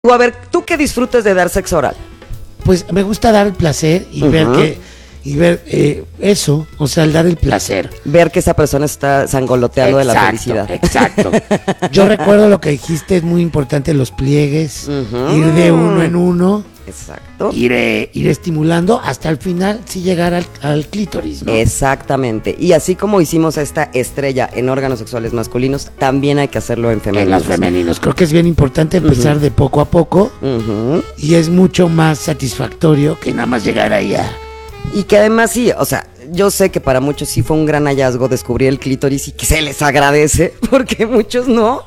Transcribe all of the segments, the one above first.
Tú, a ver, ¿tú qué disfrutas de dar sexo oral? Pues me gusta dar el placer y ver eso, o sea, el dar el placer. Ver que esa persona está sangoloteando de la felicidad. Exacto. Yo recuerdo lo que dijiste, es muy importante los pliegues, ir de uno en uno. Exacto. Ir estimulando hasta el final, sí llegar al clítoris, ¿no? Exactamente. Y así como hicimos esta estrella en órganos sexuales masculinos, también hay que hacerlo en femeninos. En los femeninos. Creo que es bien importante empezar de poco a poco y es mucho más satisfactorio que nada más llegar ahí a... Y que además sí, o sea, yo sé que para muchos sí fue un gran hallazgo descubrir el clítoris y que se les agradece, porque muchos no.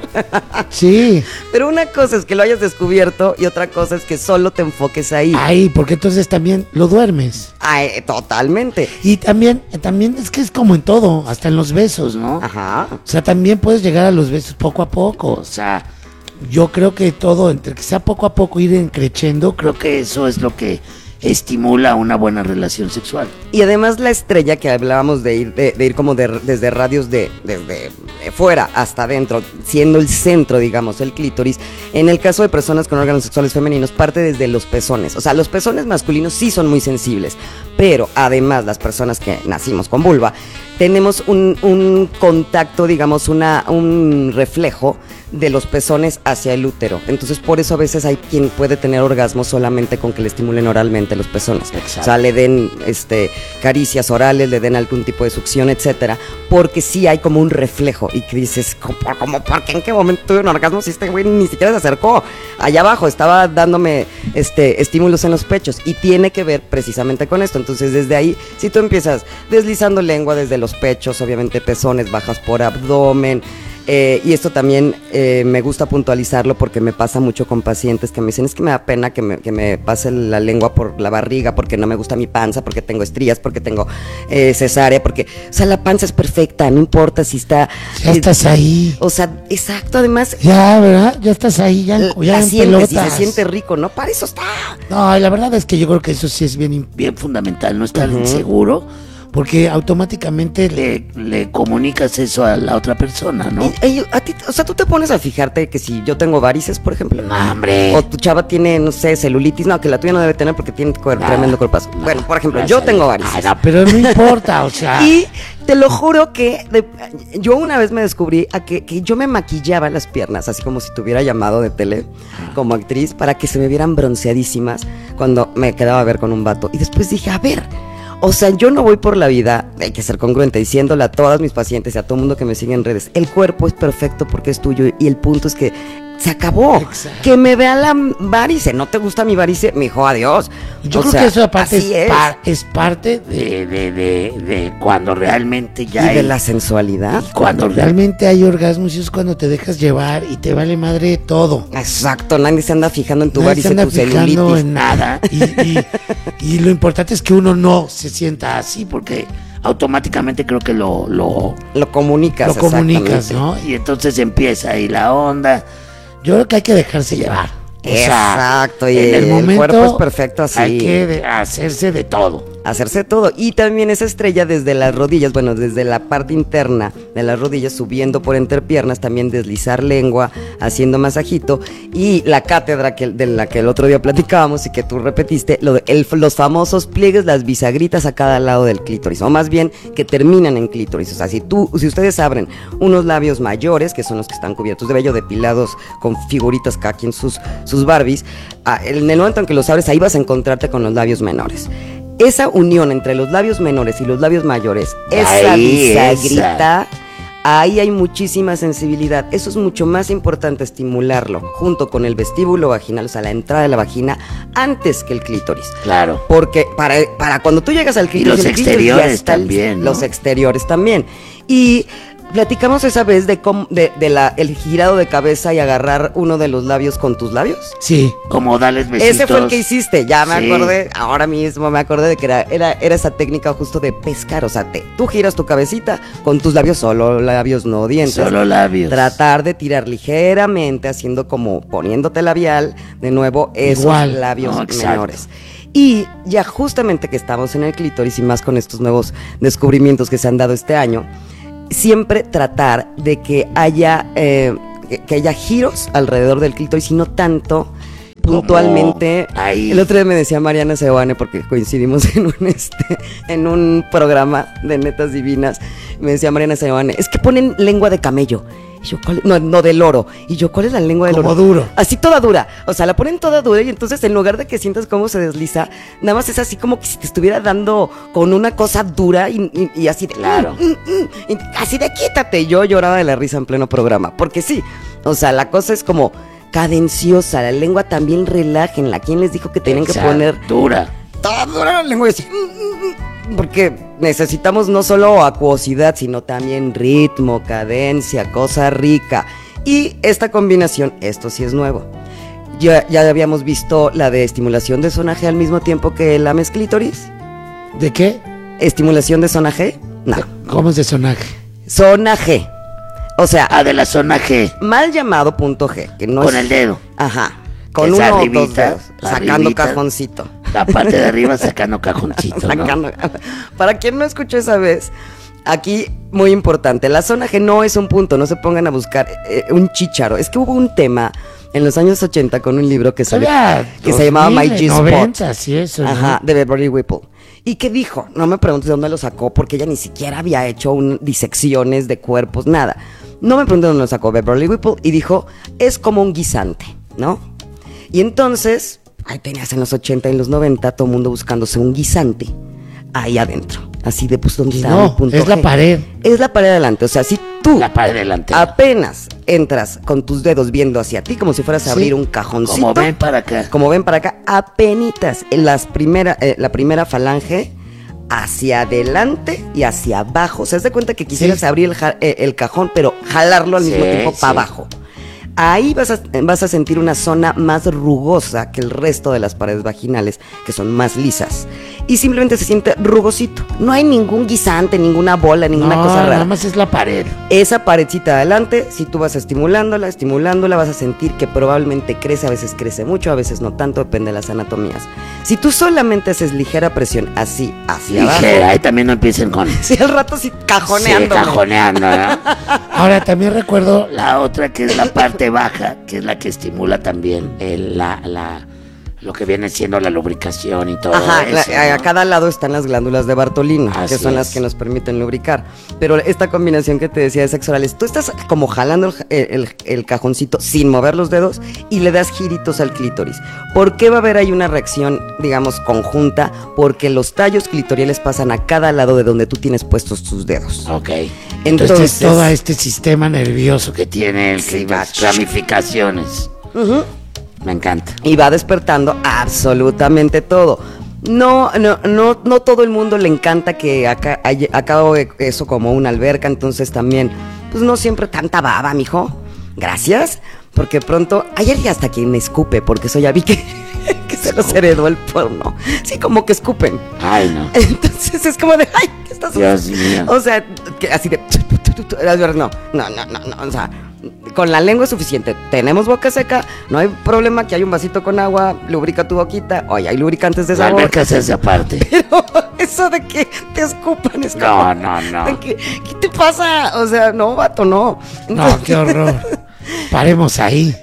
Sí. Pero una cosa es que lo hayas descubierto y otra cosa es que solo te enfoques ahí. Ahí, porque entonces también lo duermes. Ay, totalmente. Y también es que es como en todo, hasta en los besos, ¿no? Ajá. O sea, también puedes llegar a los besos poco a poco, o sea, yo creo que todo, entre que sea poco a poco ir creciendo, creo que eso es lo que estimula una buena relación sexual. Y además la estrella que hablábamos de ir como desde radios desde fuera hasta adentro, siendo el centro, digamos, el clítoris, en el caso de personas con órganos sexuales femeninos, parte desde los pezones. O sea, los pezones masculinos sí son muy sensibles, pero además las personas que nacimos con vulva, tenemos un contacto, digamos, un reflejo de los pezones hacia el útero. Entonces, por eso a veces hay quien puede tener orgasmo solamente con que le estimulen oralmente los pezones. Exacto. O sea, le den caricias orales, le den algún tipo de succión, etcétera, porque sí hay como un reflejo y que dices, ¿por qué en qué momento tuve un orgasmo si este güey ni siquiera se acercó? Allá abajo estaba dándome estímulos en los pechos y tiene que ver precisamente con esto. Entonces, desde ahí, si tú empiezas deslizando lengua desde los pechos, obviamente pezones, bajas por abdomen. Y esto también me gusta puntualizarlo porque me pasa mucho con pacientes que me dicen, es que me da pena que me pase la lengua por la barriga porque no me gusta mi panza, porque tengo estrías, porque tengo cesárea, porque, o sea, la panza es perfecta, no importa si está... Ya estás ahí. O sea, exacto, además... Ya, ¿verdad? Ya estás ahí, ya la en sientes y pelotas. se siente rico, ¿no? Para eso está. No, la verdad es que yo creo que eso sí es bien fundamental, no estar inseguro, porque automáticamente le comunicas eso a la otra persona, ¿no? A ti, o sea, tú te pones a fijarte que si yo tengo varices, por ejemplo. No, hombre. O tu chava tiene, no sé, celulitis. No, que la tuya no debe tener porque tiene tremendo cuerpazo. No, bueno, por ejemplo, yo tengo varices. No, pero no importa, o sea. Y te lo juro que yo una vez me descubrí que yo me maquillaba las piernas, así como si tuviera llamado de tele, como actriz, para que se me vieran bronceadísimas cuando me quedaba a ver con un vato. Y después dije, a ver... O sea, yo no voy por la vida, hay que ser congruente, diciéndole a todas mis pacientes y a todo el mundo que me sigue en redes, el cuerpo es perfecto porque es tuyo y el punto es que se acabó. Exacto. Que me vea la varice, ¿no te gusta mi varice? Me dijo, adiós. Yo creo que eso aparte es parte de cuando realmente ya y de la sensualidad. Cuando realmente hay orgasmos y es cuando te dejas llevar y te vale madre todo. Exacto, nadie se anda fijando en tu varice, tu celulitis. Nadie se anda fijando en nada y lo importante es que uno no se sienta así porque... automáticamente creo que lo comunicas. Lo comunicas, ¿no? Y entonces empieza ahí la onda. Yo creo que hay que dejarse llevar. Exacto, y en el momento cuerpo es perfecto así. Hay que hacerse de todo. Hacerse todo. Y también esa estrella desde las rodillas, bueno, desde la parte interna de las rodillas, subiendo por entrepiernas, también deslizar lengua, haciendo masajito. Y la cátedra de la que el otro día platicábamos y que tú repetiste, los famosos pliegues, las bisagritas a cada lado del clítoris, o más bien que terminan en clítoris. O sea, si ustedes abren unos labios mayores, que son los que están cubiertos de vello, depilados con figuritas cada quien sus Barbies, en el momento en que los abres, ahí vas a encontrarte con los labios menores. Esa unión entre los labios menores y los labios mayores, esa bisagrita, ahí hay muchísima sensibilidad. Eso es mucho más importante estimularlo junto con el vestíbulo vaginal, o sea, la entrada de la vagina, antes que el clítoris. Claro. Porque para cuando tú llegas al clítoris, y los exteriores también, ¿no? Los exteriores también. Y platicamos esa vez de el girado de cabeza y agarrar uno de los labios con tus labios. Sí, como darles besitos. Ese fue el que hiciste, ya me acordé, ahora mismo me acordé de que era esa técnica justo de pescar, o sea, tú giras tu cabecita con tus labios, solo labios, no dientes. Solo labios. Tratar de tirar ligeramente, haciendo como poniéndote labial, de nuevo, esos labios menores. Y ya justamente que estamos en el clítoris y más con estos nuevos descubrimientos que se han dado este año, siempre tratar de que haya giros alrededor del clítoris y no tanto puntualmente. Ahí. El otro día me decía Mariana Seoane, porque coincidimos en un programa de Netas Divinas. Me decía Mariana Seoane, es que ponen lengua de camello. Y yo, ¿cuál? No, de loro. Y yo, ¿cuál es la lengua de loro? Como duro. Así toda dura. O sea, la ponen toda dura y entonces en lugar de que sientas cómo se desliza, nada más es así como que si te estuviera dando con una cosa dura y así de... Claro. Y así de quítate. Yo lloraba de la risa en pleno programa. Porque sí, o sea, la cosa es como cadenciosa. La lengua también relájenla. ¿Quién les dijo que tenían que poner... dura. Toda dura la lengua y así... Porque necesitamos no solo acuosidad, sino también ritmo, cadencia, cosa rica. Y esta combinación, esto sí es nuevo. Ya habíamos visto la de estimulación de zona G al mismo tiempo que la mezclítoris. ¿De qué? ¿Estimulación de zona G? No. ¿Cómo es de sonaje? Zona G. O sea, De la zona G. mal llamado punto G. Que no Con es... el dedo. Ajá. Con Es uno o arribita, dos dedos. Sacando arribita. cajoncito. La parte de arriba sacando cajoncito, ¿no? Sacando. Para quien no escuchó esa vez, aquí muy importante, la zona G no es un punto, no se pongan a buscar un chícharo. Es que hubo un tema en los años 80 con un libro que salió, que se llamaba My G-Spot. 90, sí, eso, ¿no? Ajá, de Beverly Whipple. ¿Y qué dijo? No me preguntes de dónde lo sacó, porque ella ni siquiera había hecho disecciones de cuerpos, nada. No me preguntes de dónde lo sacó Beverly Whipple y dijo, es como un guisante, ¿no? Y entonces... Ahí tenías en los 80 y en los 90 todo el mundo buscándose un guisante ahí adentro. Así de pues donde está No, el punto es la G? pared. Es la pared adelante. O sea, si tú La pared delantera. apenas entras con tus dedos viendo hacia ti como si fueras a abrir un cajoncito. Como ven para acá. Como ven para acá, apenitas en la primera falange hacia adelante y hacia abajo. O sea, haz de cuenta que quisieras Sí. abrir el cajón, pero jalarlo al mismo tiempo para abajo. Ahí vas a sentir una zona más rugosa que el resto de las paredes vaginales, que son más lisas. Y simplemente se siente rugosito. No hay ningún guisante, ninguna bola, ninguna cosa rara. Nada más es la pared. Esa paredcita de adelante, si tú vas estimulándola, vas a sentir que probablemente crece, a veces crece mucho, a veces no tanto, depende de las anatomías. Si tú solamente haces ligera presión así, hacia Ligera, abajo, y también no empiecen con... si al rato sí cajoneando. Sí, cajoneando, ¿no? Ahora también recuerdo la otra que es la parte baja, que es la que estimula también lo que viene siendo la lubricación y todo Ajá, eso, a ¿no? cada lado están las glándulas de Bartolino, Así que son las es. que nos permiten lubricar. Pero esta combinación que te decía de sexo oral es, tú estás como jalando el cajoncito sin mover los dedos y le das giritos al clítoris. ¿Por qué va a haber ahí una reacción, digamos, conjunta? Porque los tallos clitoriales pasan a cada lado de donde tú tienes puestos tus dedos. Ok. Entonces, todo este sistema nervioso que tiene el Sí, que va. ramificaciones. Me encanta. y va despertando absolutamente todo. No todo el mundo le encanta que acabe eso como una alberca, entonces también, pues no siempre tanta baba, mijo. Gracias, porque pronto, ayer ya hasta quien me escupe, porque eso ya vi que se los heredó el porno. Sí, como que escupen. Ay, no. Entonces es como de, ay, ¿qué estás Dios mío. O sea, que así de, no, o sea, con la lengua es suficiente. Tenemos boca seca, no hay problema que hay un vasito con agua, lubrica tu boquita. Oye, hay lubricantes de La sabor. alberca se hace aparte. Pero eso de que te escupan es como... No. de que, ¿qué te pasa? O sea, no, vato, no. No, qué horror. Paremos ahí.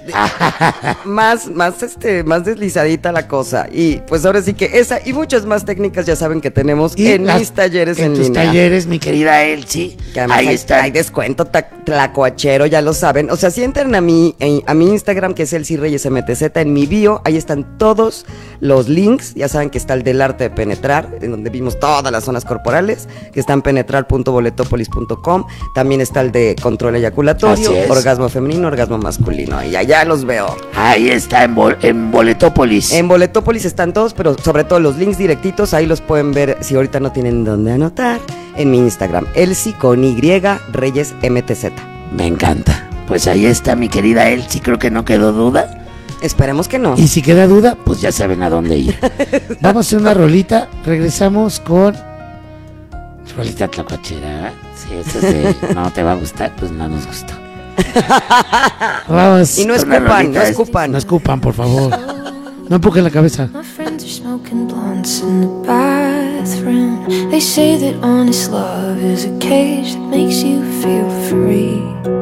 más deslizadita la cosa. Y pues ahora sí que esa y muchas más técnicas ya saben que tenemos en mis talleres en tus línea. talleres, mi querida Elsie. Que además Ahí está. hay descuento tlacuachero, ya lo saben. O sea, si entran a mi Instagram, que es Elsie Reyes MTZ, en mi bio, ahí están todos los links. Ya saben que está el del arte de penetrar, en donde vimos todas las zonas corporales, que está en penetrar.boletopolis.com. También está el de control eyaculatorio, Así es. orgasmo femenino, orgasmo masculino. Y allá los veo. Ahí está en Boletópolis. En Boletópolis están todos, pero sobre todo los links directitos, ahí los pueden ver si ahorita no tienen dónde anotar. En mi Instagram, Elsie con Y, Reyes MTZ. Me encanta. Pues ahí está, mi querida Elsie. Creo que no quedó duda. Esperemos que no. Y si queda duda, pues ya saben a dónde ir. Vamos a hacer una rolita. Regresamos con rolita tlacuachera. ¿Eh? Sí, eso sí. No te va a gustar, pues no nos gustó. Vamos. Y no con una escupan, rolita. no escupan. No escupan, por favor. No empujen la cabeza. My friends are smoking blunts in the bathroom. They say that honest love is a cage that makes you feel free.